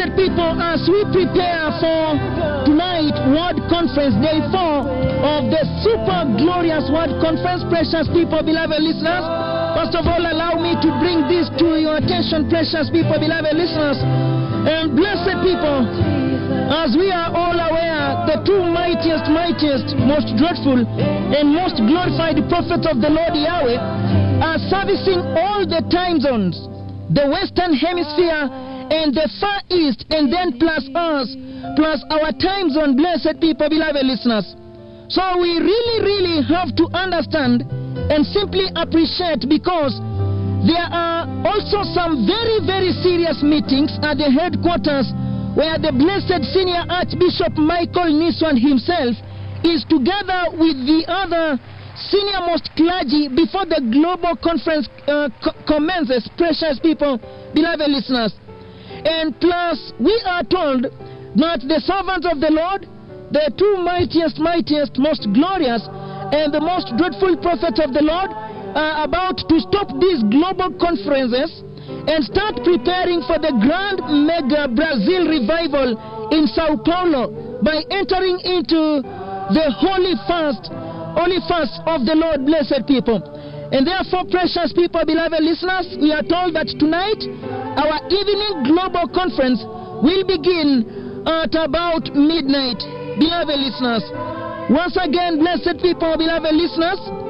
blessed people, as we prepare for tonight, Word Conference, Day 4 of the super glorious Word Conference, precious people, beloved listeners, first of all, allow me to bring this to your attention, precious people, beloved listeners, and blessed people. As we are all aware, the two mightiest, most dreadful, and most glorified prophets of the Lord Yahweh are servicing all the time zones, the Western Hemisphere and the Far East, and then plus us, plus our time zone, blessed people, beloved listeners. So we really have to understand and simply appreciate, because there are also some very serious meetings at the headquarters where the blessed senior Archbishop Michael Niswan himself is together with the other senior most clergy before the global conference commences, precious people, beloved listeners. And plus, we are told that the servants of the Lord, the two mightiest, most glorious, and the most dreadful prophets of the Lord are about to stop these global conferences and start preparing for the grand mega Brazil revival in Sao Paulo by entering into the holy fast of the Lord, blessed people. And therefore, precious people, beloved listeners, we are told that tonight our evening global conference will begin at about midnight, beloved listeners. Once again, blessed people, beloved listeners,